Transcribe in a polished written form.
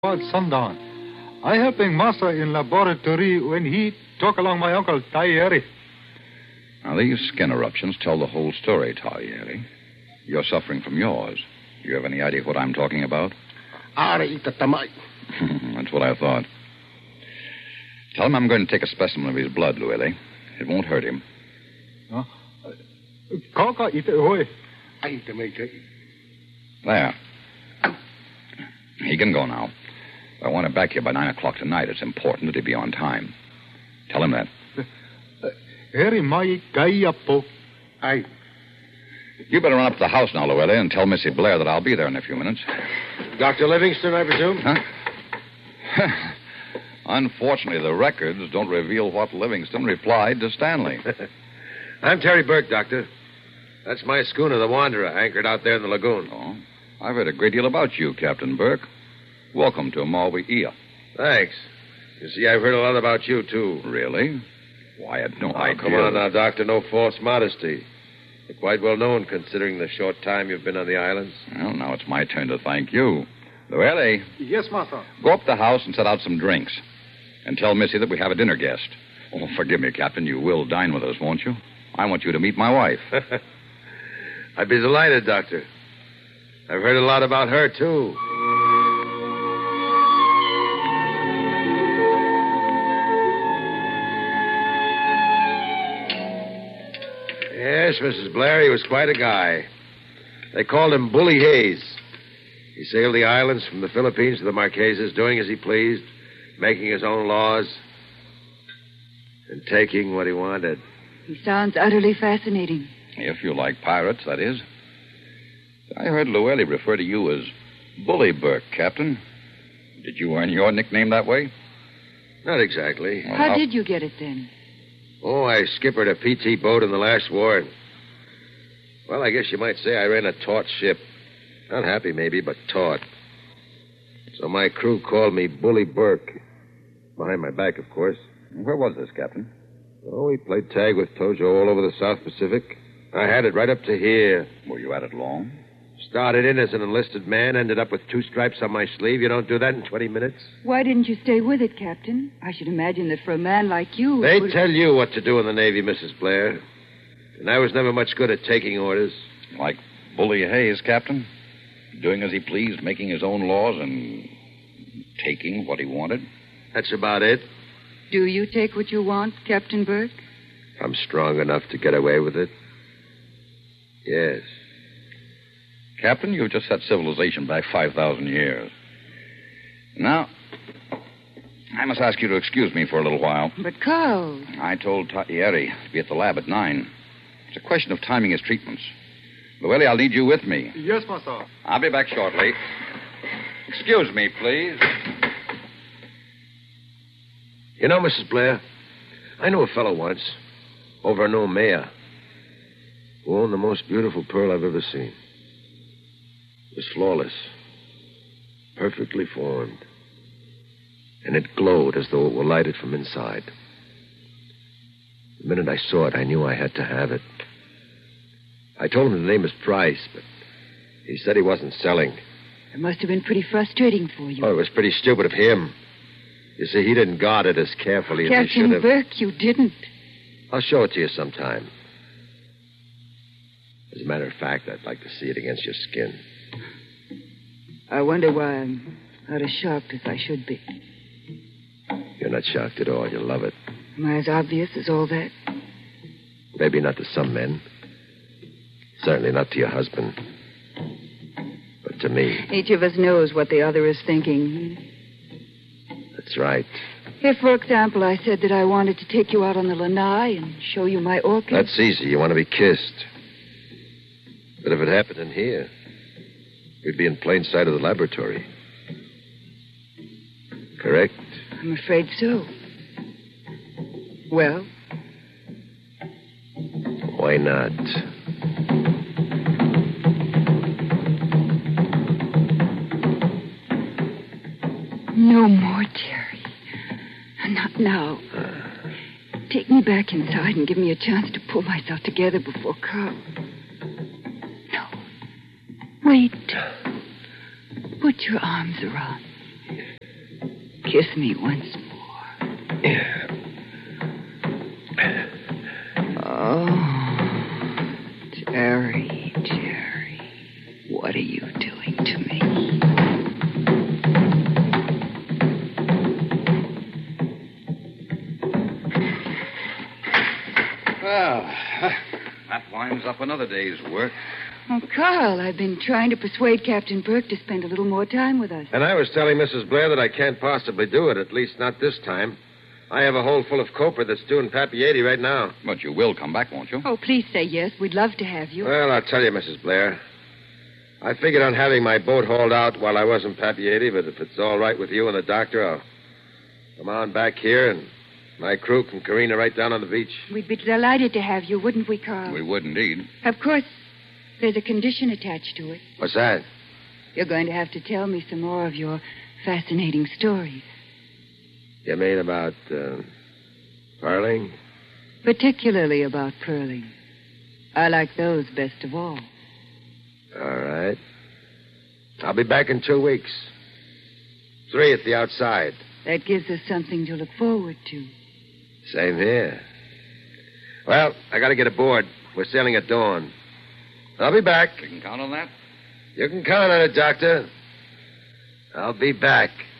About sundown. I helping master in laboratory when he took along my uncle, Tayeri. Now, these skin eruptions tell the whole story, Tayeri. You're suffering from yours. Do you have any idea what I'm talking about? That's what I thought. Tell him I'm going to take a specimen of his blood, Luele. It won't hurt him. There. He can go now. I want him back here by 9 o'clock tonight. It's important that he be on time. Tell him that. You better run up to the house now, Luele, and tell Missy Blair that I'll be there in a few minutes. Dr. Livingston, I presume? Huh? Unfortunately, the records don't reveal what Livingston replied to Stanley. I'm Terry Burke, Doctor. That's my schooner, the Wanderer, anchored out there in the lagoon. Oh, I've heard a great deal about you, Captain Burke. Welcome to Maui Ia. Thanks. You see, I've heard a lot about you, too. Really? Why, I had no idea. Come on now, Doctor. No false modesty. You're quite well known, considering the short time you've been on the islands. Well, now it's my turn to thank you. Luele. Yes, master. Go up to the house and set out some drinks. And tell Missy that we have a dinner guest. Oh, forgive me, Captain. You will dine with us, won't you? I want you to meet my wife. I'd be delighted, Doctor. I've heard a lot about her, too. Yes, Mrs. Blair, he was quite a guy. They called him Bully Hayes. He sailed the islands from the Philippines to the Marquesas, doing as he pleased, making his own laws, and taking what he wanted. He sounds utterly fascinating. If you like pirates, that is. I heard Luele refer to you as Bully Burke, Captain. Did you earn your nickname that way? Not exactly. Well, How did you get it then? Oh, I skippered a PT boat in the last war. Well, I guess you might say I ran a taut ship. Not happy, maybe, but taut. So my crew called me Bully Burke. Behind my back, of course. Where was this, Captain? Oh, we played tag with Tojo all over the South Pacific. I had it right up to here. Were you at it long? Started in as an enlisted man, ended up with 2 stripes on my sleeve. You don't do that in 20 minutes. Why didn't you stay with it, Captain? I should imagine that for a man like you... They tell you what to do in the Navy, Mrs. Blair. And I was never much good at taking orders. Like Bully Hayes, Captain? Doing as he pleased, making his own laws, and taking what he wanted? That's about it. Do you take what you want, Captain Burke? I'm strong enough to get away with it. Yes. Captain, you've just set civilization back 5,000 years. Now, I must ask you to excuse me for a little while. But, Carl... I told Tayeri to be at the lab at 9. It's a question of timing his treatments. Luele, I'll need you with me. Yes, master. I'll be back shortly. Excuse me, please. You know, Mrs. Blair, I knew a fellow once, over in Noumea, who owned the most beautiful pearl I've ever seen. It was flawless, perfectly formed, and it glowed as though it were lighted from inside. The minute I saw it, I knew I had to have it. I told him to name his price, but he said he wasn't selling. It must have been pretty frustrating for you. Oh, it was pretty stupid of him. You see, he didn't guard it as carefully as he should Captain have. Burke, you didn't. I'll show it to you sometime. As a matter of fact, I'd like to see it against your skin. I wonder why I'm not as shocked as I should be. You're not shocked at all. You love it. Am I as obvious as all that? Maybe not to some men. Certainly not to your husband. But to me. Each of us knows what the other is thinking. That's right. If, for example, I said that I wanted to take you out on the lanai and show you my orchid... That's easy. You want to be kissed. But if it happened in here, we'd be in plain sight of the laboratory. Correct? I'm afraid so. Well? Why not? No more, Terry. Not now. Take me back inside and give me a chance to pull myself together before Carl. No. Wait. Put your arms around me. Kiss me once more. Yeah. Oh, Jerry, what are you doing to me? Well, that winds up another day's work. Oh, Carl, I've been trying to persuade Captain Burke to spend a little more time with us. And I was telling Mrs. Blair that I can't possibly do it, at least not this time. I have a hold full of copra that's due in Papieti right now. But you will come back, won't you? Oh, please say yes. We'd love to have you. Well, I'll tell you, Mrs. Blair. I figured on having my boat hauled out while I was in Papieti, but if it's all right with you and the doctor, I'll come on back here and my crew can careen right down on the beach. We'd be delighted to have you, wouldn't we, Carl? We would indeed. Of course, there's a condition attached to it. What's that? You're going to have to tell me some more of your fascinating stories. You mean about, pearling? Particularly about pearling. I like those best of all. All right. I'll be back in 2 weeks. 3 at the outside. That gives us something to look forward to. Same here. Well, I got to get aboard. We're sailing at dawn. I'll be back. You can count on that? You can count on it, Doctor. I'll be back.